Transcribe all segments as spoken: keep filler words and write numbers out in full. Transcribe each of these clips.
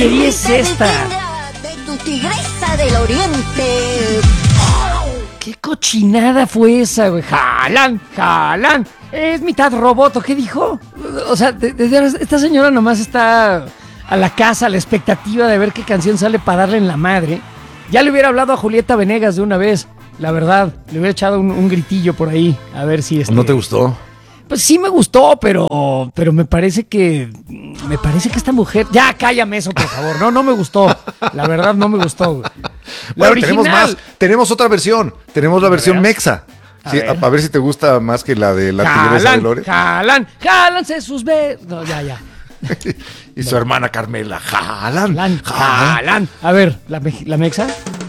porquería es esta? De tu tigresa del oriente. ¿Qué cochinada fue esa, güey? Jalan, jalan. Es mitad robot, ¿o qué dijo? O sea, de, de, de, esta señora nomás está a la casa, a la expectativa de ver qué canción sale para darle en la madre. Ya le hubiera hablado a Julieta Venegas de una vez, la verdad. Le hubiera echado un, un gritillo por ahí, a ver si... Este... ¿No te gustó? Pues sí me gustó, pero, pero me parece que... Me parece que esta mujer... Ya, cállame eso, por favor. No, no me gustó. La verdad, no me gustó, güey. La bueno, original... tenemos más. Tenemos otra versión. Tenemos la versión veras? mexa. A, Sí, ver. a, a ver si te gusta más que la de la Jalan, tigresa de Lore. jalan, jálanse sus besos. No, ya, ya. Y su hermana Carmela. Jalan, Jalan, jalan. jalan. A ver, ¿la, me- la mexa?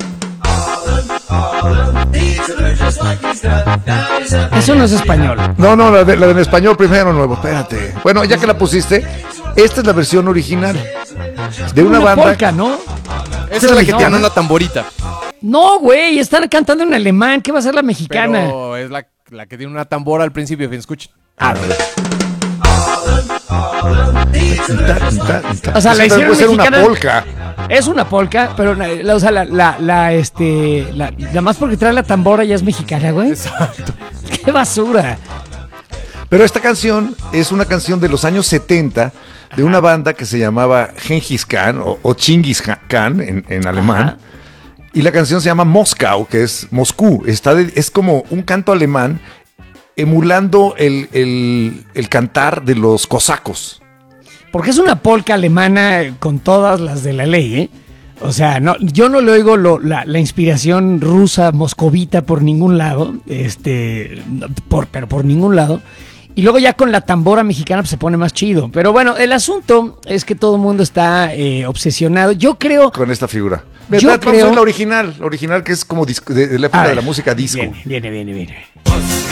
Eso no es español. No, no, la de, la de en español primero, nuevo. Espérate. Bueno, ya que la pusiste, esta es la versión original de una, Una banda. polka, ¿no? Esa es la que No, tiene no. una tamborita. No, güey, están cantando en alemán. ¿Qué va a ser la mexicana? Pero es la, la que tiene una tambora al principio. Escuchen. A ver. O O sea, la hicieron puede ser una mexicana. polka. Es una polka, pero la, la- o sea, la, la, la, este, la, nada más porque trae la tambora ya es mexicana, güey. Exacto. ¡Qué basura! Pero esta canción es una canción de los años setenta de una banda que se llamaba Gengis Khan o, o Chingis Khan en, en alemán. Ajá. Y la canción se llama Moskau, que es Moscú. Está de- es como un canto alemán emulando el, el, el cantar de los cosacos. Porque es una polka alemana con todas las de la ley, ¿eh? O sea, no, yo no le oigo lo- la, la inspiración rusa, moscovita por ningún lado, este, no, por, pero por ningún lado. Y luego ya con la tambora mexicana pues, se pone más chido. Pero bueno, el asunto es que todo el mundo está eh, obsesionado. Yo creo... Con esta figura. Yo Vamos a creo- ver la original, la original que es como disco- de, de la época A de ver, la música disco. Viene, viene, viene, viene.